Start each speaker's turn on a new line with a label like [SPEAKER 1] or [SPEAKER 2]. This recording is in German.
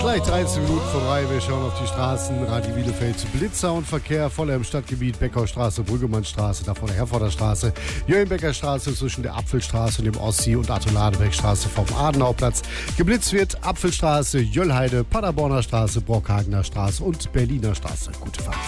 [SPEAKER 1] Gleich 13 Minuten vorbei. Wir schauen auf die Straßen. Radio Bielefeld zu Blitzer und Verkehr voller im Stadtgebiet. Beckaustraße, Brüggemannstraße, davor der Herforder Straße, Jöllenbecker Straße zwischen der Apfelstraße und dem Ossi und Arthur Ladebeck-Straße vom Adenauerplatz. Geblitzt wird Apfelstraße, Jöllheide, Paderborner Straße, Brockhagener Straße und Berliner Straße. Gute Fahrt.